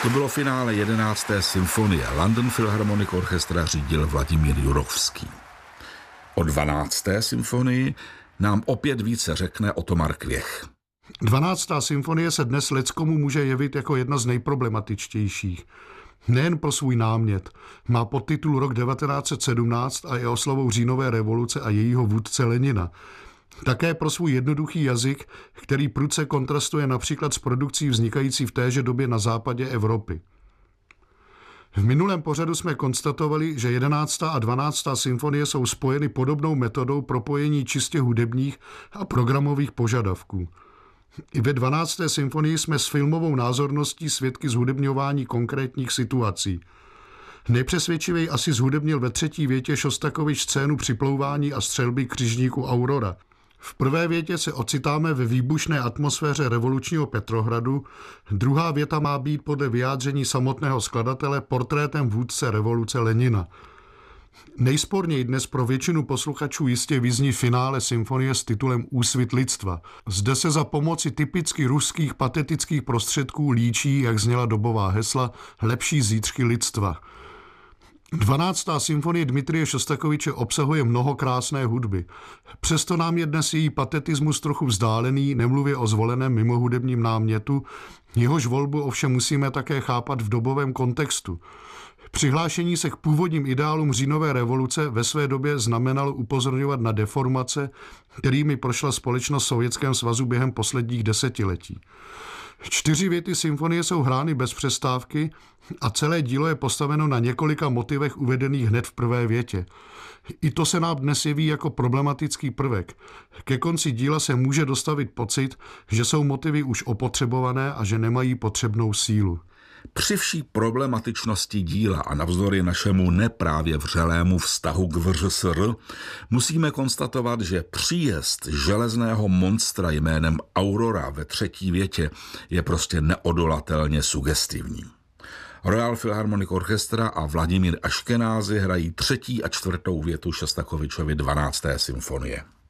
To bylo finále 11. symfonie. London Philharmonic Orchestra řídil Vladimír Jurovský. O 12. symfonii nám opět více řekne Otomar Kvěch. 12. symfonie se dnes leckomu může jevit jako jedna z nejproblematičtějších. Nejen pro svůj námět. Má podtitul Rok 1917 a je oslavou říjnové revoluce a jejího vůdce Lenina. Také pro svůj jednoduchý jazyk, který prudce kontrastuje například s produkcí vznikající v téže době na západě Evropy. V minulém pořadu jsme konstatovali, že 11. a 12. symfonie jsou spojeny podobnou metodou propojení čistě hudebních a programových požadavků. I ve 12. symfonii jsme s filmovou názorností svědky zhudebňování konkrétních situací. Nejpřesvědčivěji asi zhudebnil ve 3. větě Šostakovič scénu připlouvání a střelby křižníku Aurora. V prvé větě se ocitáme ve výbušné atmosféře revolučního Petrohradu, druhá věta má být podle vyjádření samotného skladatele portrétem vůdce revoluce Lenina. Nejsporněji dnes pro většinu posluchačů jistě vyzní finále symfonie s titulem Úsvit lidstva. Zde se za pomoci typicky ruských patetických prostředků líčí, jak zněla dobová hesla, lepší zítřky lidstva. 12. symfonie Dmitrije Šostakoviče obsahuje mnoho krásné hudby. Přesto nám je dnes její patetismus trochu vzdálený, nemluvě o zvoleném mimohudebním námětu, jehož volbu ovšem musíme také chápat v dobovém kontextu. Přihlášení se k původním ideálům říjnové revoluce ve své době znamenalo upozorňovat na deformace, kterými prošla společnost v Sovětském svazu během posledních desetiletí. 4 věty symfonie jsou hrány bez přestávky a celé dílo je postaveno na několika motivech uvedených hned v prvé větě. I to se nám dnes jeví jako problematický prvek. Ke konci díla se může dostavit pocit, že jsou motivy už opotřebované a že nemají potřebnou sílu. Při vší problematičnosti díla a navzdory našemu neprávě vřelému vztahu k VŘSR musíme konstatovat, že příjezd železného monstra jménem Aurora ve 3. větě je prostě neodolatelně sugestivní. Royal Philharmonic Orchestra a Vladimír Aškenázy hrají 3. a 4. větu Šostakovičovy 12. symfonie.